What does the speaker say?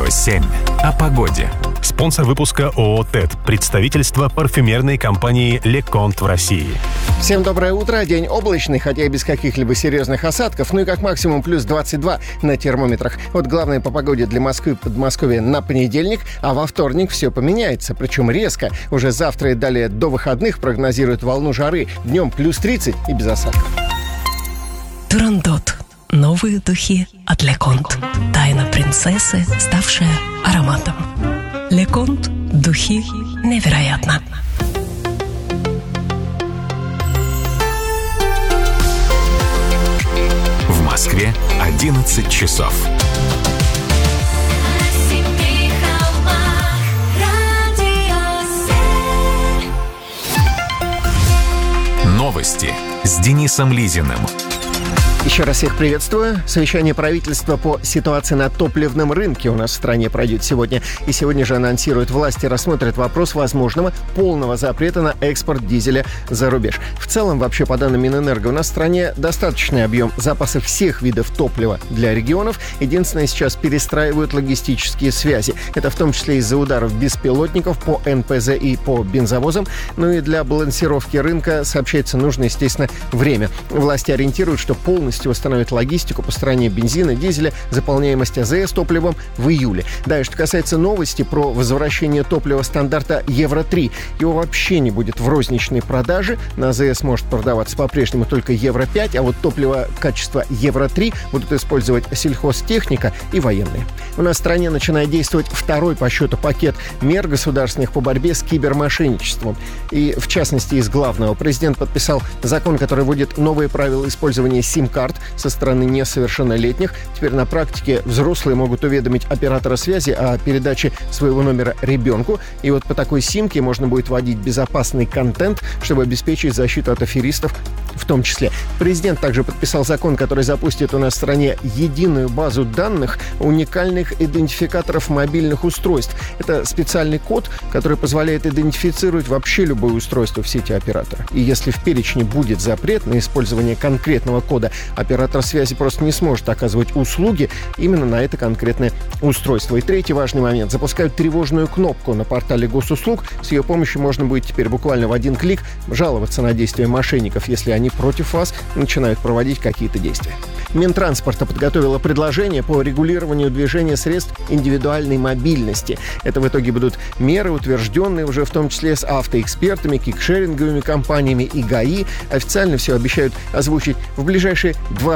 7. О погоде. Спонсор выпуска ООО «ТЭД», представительство парфюмерной компании «Леконт» в России. Всем доброе утро. День облачный, хотя и без каких-либо серьезных осадков. Ну и как максимум плюс 22 на термометрах. Вот главное по погоде для Москвы и Подмосковья на понедельник, а во вторник все поменяется. Причем резко. Уже завтра и далее до выходных прогнозируют волну жары. Днем плюс 30 и без осадков. Турандот. Новые духи от Леконт. Тайна принцессы, ставшая ароматом. Леконт. Духи невероятно. В Москве 11 часов. Новости с Денисом Лизиным. Еще раз всех приветствую. Совещание правительства по ситуации на топливном рынке у нас в стране пройдет сегодня. И сегодня же анонсируют, власти рассмотрят вопрос возможного полного запрета на экспорт дизеля за рубеж. В целом, вообще, по данным Минэнерго, у нас в стране достаточный объем запасов всех видов топлива для регионов. Единственное, сейчас перестраивают логистические связи. Это в том числе из-за ударов беспилотников по НПЗ и по бензовозам. Ну и для балансировки рынка, сообщается, нужно, естественно, время. Власти ориентируют, что полностью восстановит логистику по стране бензина, дизеля, заполняемость АЗС топливом в июле. Да, и что касается новости про возвращение топлива стандарта Евро-3. Его вообще не будет в розничной продаже. На АЗС может продаваться по-прежнему только Евро-5, а вот топливо качества Евро-3 будут использовать сельхозтехника и военные. У нас в стране начинает действовать второй по счету пакет мер государственных по борьбе с кибермошенничеством. И, в частности, из главного. Президент подписал закон, который вводит новые правила использования сим-карт со стороны несовершеннолетних. Теперь на практике взрослые могут уведомить оператора связи о передаче своего номера ребенку. И вот по такой симке можно будет вводить безопасный контент, чтобы обеспечить защиту от аферистов в том числе. Президент также подписал закон, который запустит у нас в стране единую базу данных уникальных идентификаторов мобильных устройств. Это специальный код, который позволяет идентифицировать вообще любое устройство в сети оператора. И если в перечне будет запрет на использование конкретного кода, оператор связи просто не сможет оказывать услуги именно на это конкретное устройство. И третий важный момент. Запускают тревожную кнопку на портале госуслуг. С ее помощью можно будет теперь буквально в один клик жаловаться на действия мошенников, если они против вас начинают проводить какие-то действия. Минтранспорта подготовила предложение по регулированию движения средств индивидуальной мобильности. Это в итоге будут меры, утвержденные уже в том числе с автоэкспертами, кикшеринговыми компаниями и ГАИ. Официально все обещают озвучить в ближайшие 2